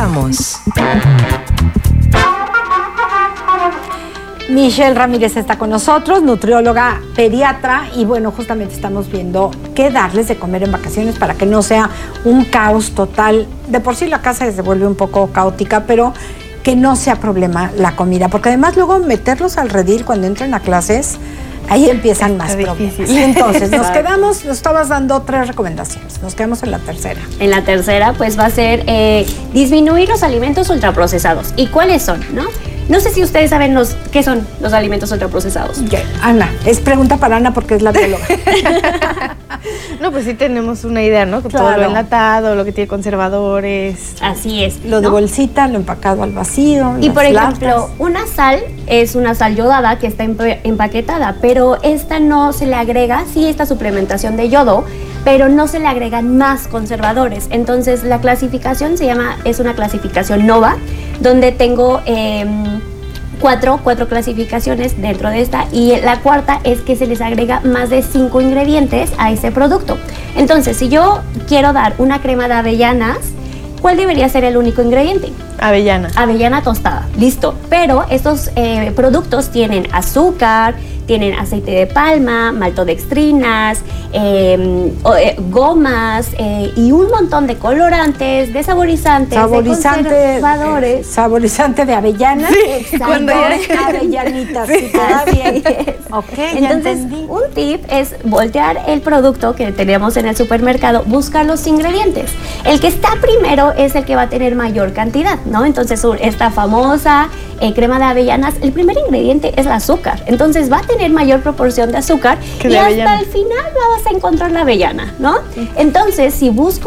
Continuamos. Michelle Ramírez está con nosotros, nutrióloga pediatra, y bueno, justamente estamos viendo qué darles de comer en vacaciones para que no sea un caos total. De por sí la casa se vuelve un poco caótica, pero que no sea problema la comida, porque además luego meterlos al redil cuando entran a clases, ahí empiezan más problemas. Entonces, nos estabas dando 3 recomendaciones, nos quedamos en la tercera. En la tercera, pues va a ser disminuir los alimentos ultraprocesados. ¿Y cuáles son, no? No sé si ustedes saben qué son los alimentos ultraprocesados. Ana, es pregunta para Ana porque es la bióloga. No, pues sí tenemos una idea, ¿no? Que todo lo enlatado, lo que tiene conservadores. Así es. Lo de bolsita, lo empacado al vacío. Y por ejemplo, una sal es una sal yodada que está empaquetada, pero esta no se le agrega, sí, esta suplementación de yodo, pero no se le agregan más conservadores. Entonces la clasificación es una clasificación NOVA, donde tengo cuatro clasificaciones dentro de esta, y la cuarta es que se les agrega más de 5 ingredientes a ese producto. Entonces, si yo quiero dar una crema de avellanas, ¿cuál debería ser el único ingrediente? Avellana. Avellana tostada, listo. Pero estos productos tienen azúcar, tienen aceite de palma, maltodextrinas, gomas y un montón de colorantes, de saborizantes, de conservadores. Saborizante de avellanas. Sí, cuando avellanitas. Sí, así es. Okay, entonces, un tip es voltear el producto que tenemos en el supermercado, buscar los ingredientes. El que está primero es el que va a tener mayor cantidad, ¿no? Entonces, esta famosa crema de avellanas, el primer ingrediente es el azúcar. Entonces, va a tener mayor proporción de azúcar y hasta el final vas a encontrar la avellana, ¿no? Entonces, si busco